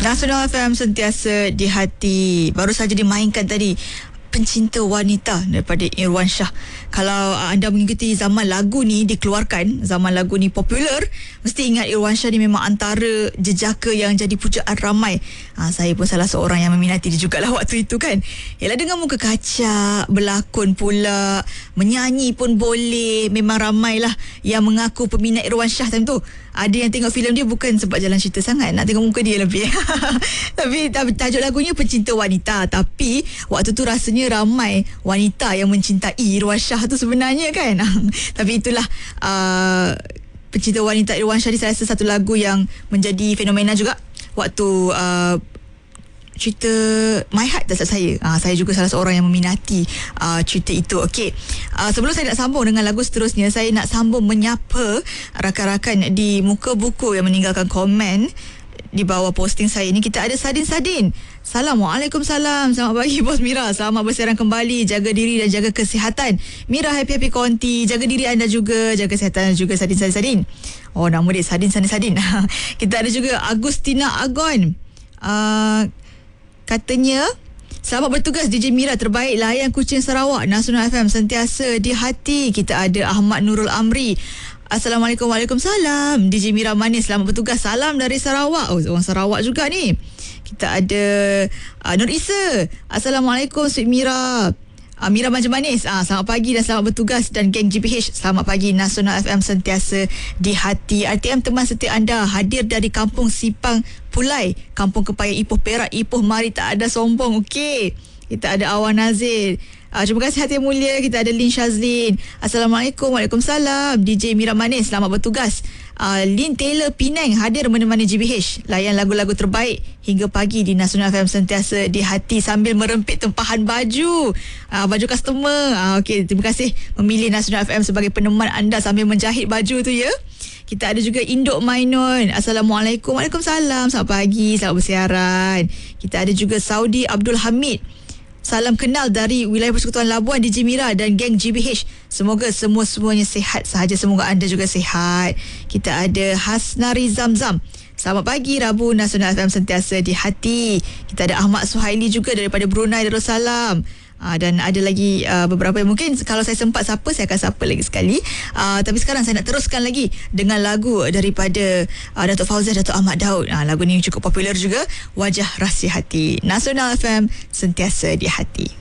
Nasional FM sentiasa di hati. Baru saja dimainkan tadi Pencinta Wanita daripada Irwansyah. Kalau anda mengikuti zaman lagu ni dikeluarkan, zaman lagu ni popular, mesti ingat Irwansyah ni memang antara jejaka yang jadi pujaan ramai. Saya pun salah seorang yang meminati dia jugalah waktu itu kan. Yalah, dengan muka kacak, berlakon pula, menyanyi pun boleh. Memang ramailah yang mengaku peminat Irwansyah time tu. Ada yang tengok filem dia bukan sebab jalan cerita sangat, nak tengok muka dia lebih. Tapi tajuk lagunya Pencinta Wanita. Tapi waktu tu rasanya ramai wanita yang mencintai Irwansyah tu sebenarnya kan. Tapi itulah Pencinta Wanita Irwansyah ni saya rasa satu lagu yang menjadi fenomena juga waktu cerita My Heart tak salah saya. Saya juga salah seorang yang meminati cerita itu. Okey. Sebelum saya nak sambung dengan lagu seterusnya, saya nak sambung menyapa rakan-rakan di muka buku yang meninggalkan komen di bawah posting saya ni. Kita ada Sadin. Assalamualaikum, salam. Selamat pagi Bos Mira. Selamat bersiaran kembali. Jaga diri dan jaga kesihatan. Mira happy konti. Jaga diri anda juga, jaga kesihatan juga Sadin. Oh, nama dia Sadin. Kita ada juga Agustina Agon. Katanya, selamat bertugas DJ Mira, terbaik layan Kuching Sarawak. Nasional FM sentiasa di hati. Kita ada Ahmad Nurul Amri. Assalamualaikum. Waalaikumsalam. DJ Mira manis, selamat bertugas. Salam dari Sarawak. Oh, orang Sarawak juga ni. Kita ada Nur Isa. Assalamualaikum Sweet Mira. Mira Manja Manis, selamat pagi dan selamat bertugas. Dan geng GPH, selamat pagi. Nasional FM sentiasa di hati. RTM teman setia anda hadir dari Kampung Sipang Pulai, Kampung Kepaya Ipoh Perak. Ipoh mari tak ada sombong. Okey, kita ada Awan Nazir. Terima kasih hati yang mulia. Kita ada Lin Shazlin. Assalamualaikum. Waalaikumsalam. DJ Mira Manis, selamat bertugas. Lin Taylor Penang hadir menemani GBH. Layan lagu-lagu terbaik hingga pagi di Nasional FM sentiasa di hati sambil merempit tempahan baju. Baju customer. Okey, terima kasih memilih Nasional FM sebagai peneman anda sambil menjahit baju tu ya. Kita ada juga Induk Mainun. Assalamualaikum. Waalaikumsalam. Selamat pagi. Selamat bersiaran. Kita ada juga Saudi Abdul Hamid. Salam kenal dari wilayah Persekutuan Labuan DJ Mira dan geng GBH. Semoga semuanya sihat sahaja. Semoga anda juga sihat. Kita ada Hasnari Zamzam. Selamat pagi Rabu, Nasional FM sentiasa di hati. Kita ada Ahmad Suhaili juga daripada Brunei Darussalam. Dan ada lagi beberapa yang mungkin kalau saya sempat sapa, saya akan sapa lagi sekali. Tapi sekarang saya nak teruskan lagi dengan lagu daripada Datuk Fauzia, Datuk Ahmad Daud. Lagu ni cukup popular juga, Wajah Rahsia Hati. Nasional FM sentiasa di hati.